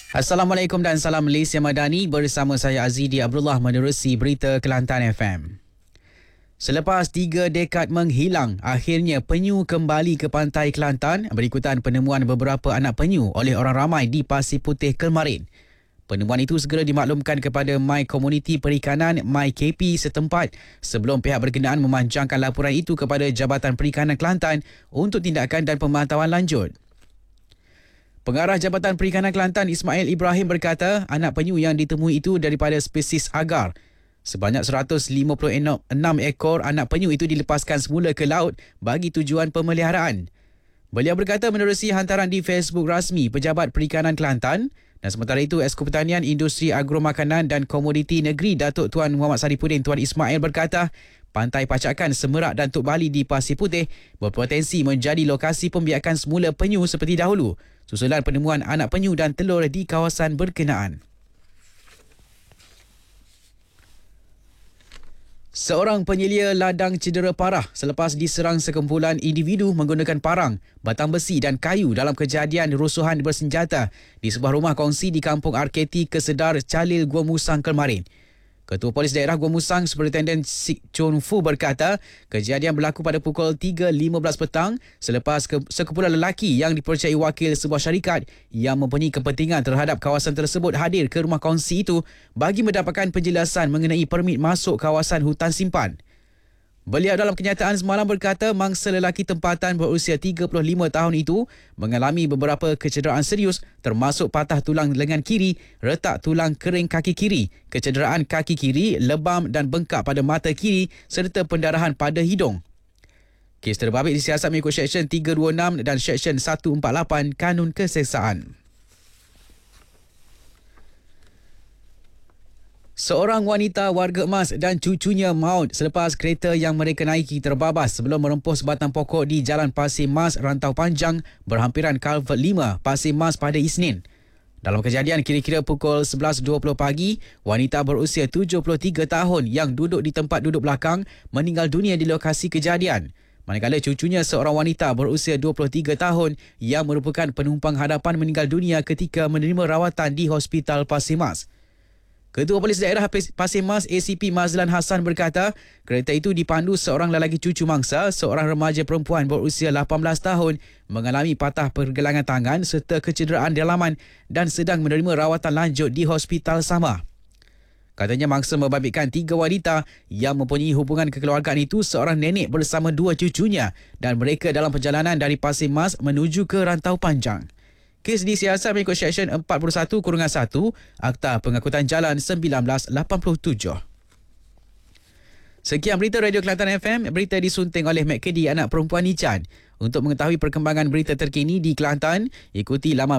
Assalamualaikum dan salam Malaysia Madani, bersama saya Azidi Abdullah menerusi berita Kelantan FM. Selepas 3 dekad menghilang, akhirnya penyu kembali ke pantai Kelantan berikutan penemuan beberapa anak penyu oleh orang ramai di Pasir Putih Kelmarin. Penemuan itu segera dimaklumkan kepada My Komuniti Perikanan MyKP setempat sebelum pihak berkenaan memanjangkan laporan itu kepada Jabatan Perikanan Kelantan untuk tindakan dan pemantauan lanjut. Pengarah Jabatan Perikanan Kelantan Ismail Ibrahim berkata anak penyu yang ditemui itu daripada spesies agar. Sebanyak 156 ekor anak penyu itu dilepaskan semula ke laut bagi tujuan pemeliharaan. Beliau berkata menerusi hantaran di Facebook rasmi Pejabat Perikanan Kelantan, dan sementara itu Esko Pertanian Industri Agromakanan dan Komoditi Negeri Datuk Tuan Muhammad Saripudin Tuan Ismail berkata Pantai Pacakan, Semerak dan Tok Bali di Pasir Putih berpotensi menjadi lokasi pembiakan semula penyu seperti dahulu susulan penemuan anak penyu dan telur di kawasan berkenaan. Seorang penyelia ladang cedera parah selepas diserang sekumpulan individu menggunakan parang, batang besi dan kayu dalam kejadian rusuhan bersenjata di sebuah rumah kongsi di Kampung Arketi Kesedar, Calil, Gua Musang, Kelmarin. Ketua Polis Daerah Gua Musang, Superintendent Sik Chun Fu berkata, kejadian berlaku pada pukul 3.15 petang selepas sekumpulan lelaki yang dipercayai wakil sebuah syarikat yang mempunyai kepentingan terhadap kawasan tersebut hadir ke rumah kongsi itu bagi mendapatkan penjelasan mengenai permit masuk kawasan hutan simpan. Beliau dalam kenyataan semalam berkata mangsa lelaki tempatan berusia 35 tahun itu mengalami beberapa kecederaan serius termasuk patah tulang lengan kiri, retak tulang kering kaki kiri, kecederaan kaki kiri, lebam dan bengkak pada mata kiri serta pendarahan pada hidung. Kes terbabit disiasat mengikut Seksyen 326 dan Seksyen 148 Kanun Keseksaan. Seorang wanita warga emas dan cucunya maut selepas kereta yang mereka naiki terbabas sebelum merempuh sebatang pokok di Jalan Pasir Mas, Rantau Panjang, berhampiran Culvert 5, Pasir Mas pada Isnin. Dalam kejadian kira-kira pukul 11.20 pagi, wanita berusia 73 tahun yang duduk di tempat duduk belakang meninggal dunia di lokasi kejadian. Manakala cucunya seorang wanita berusia 23 tahun yang merupakan penumpang hadapan meninggal dunia ketika menerima rawatan di Hospital Pasir Mas. Ketua Polis Daerah Pasir Mas ACP Mazlan Hassan berkata kereta itu dipandu seorang lelaki cucu mangsa, seorang remaja perempuan berusia 18 tahun mengalami patah pergelangan tangan serta kecederaan dalaman dan sedang menerima rawatan lanjut di hospital sama. Katanya mangsa membabitkan 3 wanita yang mempunyai hubungan kekeluargaan itu seorang nenek bersama 2 cucunya dan mereka dalam perjalanan dari Pasir Mas menuju ke Rantau Panjang. Kes disiasat mengikut Seksyen 41-1 Akta Pengangkutan Jalan 1987. Sekian berita Radio Kelantan FM. Berita disunting oleh Mek Kedi, anak perempuan Nican. Untuk mengetahui perkembangan berita terkini di Kelantan, ikuti laman